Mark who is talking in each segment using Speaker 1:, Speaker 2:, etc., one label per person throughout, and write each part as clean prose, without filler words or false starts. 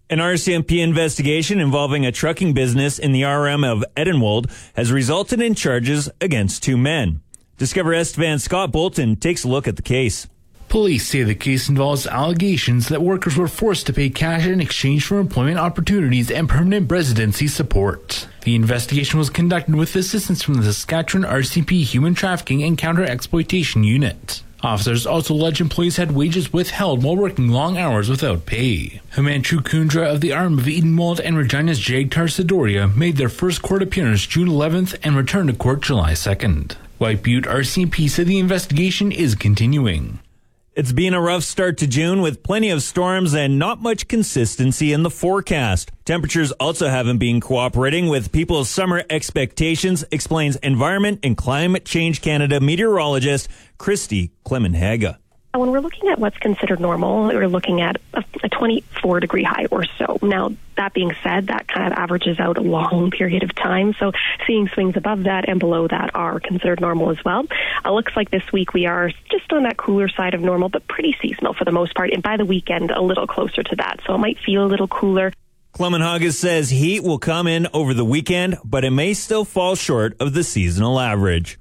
Speaker 1: An RCMP investigation involving a trucking business in the RM of Edenwold has resulted in charges against 2 men. Discover Estevan Scott Bolton takes a look at the case.
Speaker 2: Police say the case involves allegations that workers were forced to pay cash in exchange for employment opportunities and permanent residency support. The investigation was conducted with assistance from the Saskatchewan RCMP Human Trafficking and Counter-Exploitation Unit. Officers also allege employees had wages withheld while working long hours without pay. Himanshu Kundra of the arm of Edenwold and Regina's Jagtar Sidoria made their first court appearance June 11th and returned to court July 2nd. White Butte RCMP said the investigation is continuing.
Speaker 1: It's been a rough start to June with plenty of storms and not much consistency in the forecast. Temperatures also haven't been cooperating with people's summer expectations, explains Environment and Climate Change Canada meteorologist Christy Clemenhaga.
Speaker 3: When we're looking at what's considered normal, we're looking at a 24-degree high or so. Now, that being said, that kind of averages out a long period of time. So seeing swings above that and below that are considered normal as well. Looks like this week we are just on that cooler side of normal, but pretty seasonal for the most part. And by the weekend, a little closer to that. So it might feel a little cooler.
Speaker 1: Clemenhaga says heat will come in over the weekend, but it may still fall short of the seasonal average.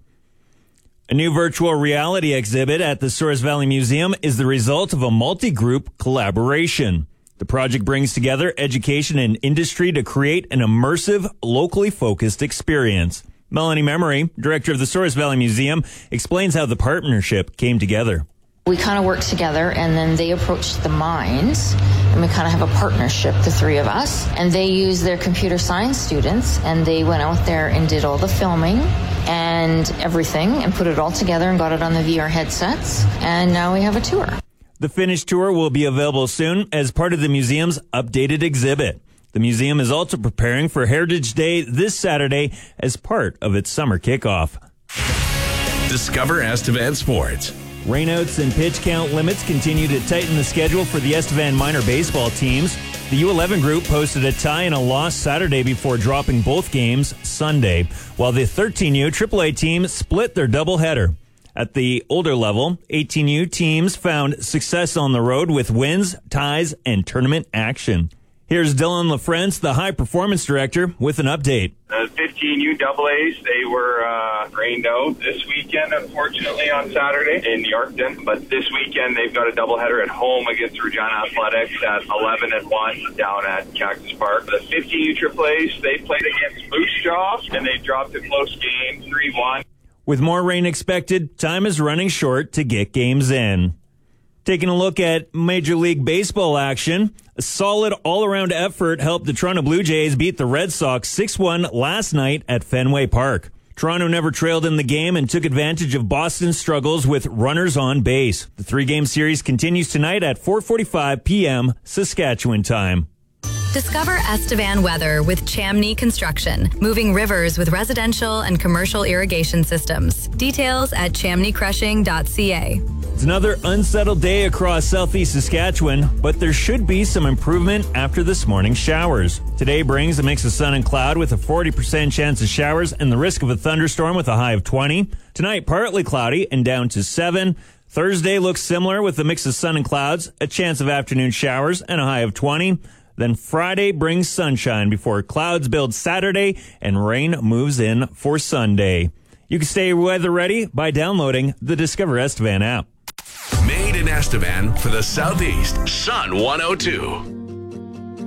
Speaker 1: A new virtual reality exhibit at the Souris Valley Museum is the result of a multi-group collaboration. The project brings together education and industry to create an immersive, locally focused experience. Melanie Memory, director of the Souris Valley Museum, explains how the partnership came together.
Speaker 4: We kind of worked together, and then they approached the mines, and we kind of have a partnership, the three of us. And they used their computer science students, and they went out there and did all the filming and everything and put it all together and got it on the VR headsets. And now we have a tour.
Speaker 1: The finished tour will be available soon as part of the museum's updated exhibit. The museum is also preparing for Heritage Day this Saturday as part of its summer kickoff.
Speaker 5: Discover Estevan Sports.
Speaker 1: Rainouts and pitch count limits continue to tighten the schedule for the Estevan minor baseball teams. The U11 group posted a tie and a loss Saturday before dropping both games Sunday, while the 13U AAA team split their doubleheader. At the older level, 18U teams found success on the road with wins, ties, and tournament action. Here's Dylan LaFrance, the high performance director, with an update.
Speaker 6: The 15U AA's, they were rained out this weekend, unfortunately, on Saturday in Yorkton. But this weekend, they've got a doubleheader at home against Regina Athletics at 11 and 1 down at Cactus Park. The 15U AA's, they played against Moose Jaw, and they dropped a close game, 3-1.
Speaker 1: With more rain expected, time is running short to get games in. Taking a look at Major League Baseball action, a solid all-around effort helped the Toronto Blue Jays beat the Red Sox 6-1 last night at Fenway Park. Toronto never trailed in the game and took advantage of Boston's struggles with runners on base. The 3-game series continues tonight at 4:45 p.m. Saskatchewan time.
Speaker 7: Discover Estevan weather with Chamney Construction, moving rivers with residential and commercial irrigation systems. Details at chamneycrushing.ca.
Speaker 1: It's another unsettled day across southeast Saskatchewan, but there should be some improvement after this morning's showers. Today brings a mix of sun and cloud with a 40% chance of showers and the risk of a thunderstorm with a high of 20. Tonight, partly cloudy and down to 7. Thursday looks similar with a mix of sun and clouds, a chance of afternoon showers and a high of 20. Then Friday brings sunshine before clouds build Saturday and rain moves in for Sunday. You can stay weather ready by downloading the Discover Estevan app.
Speaker 5: Made in Estevan for the Southeast, Sun 102.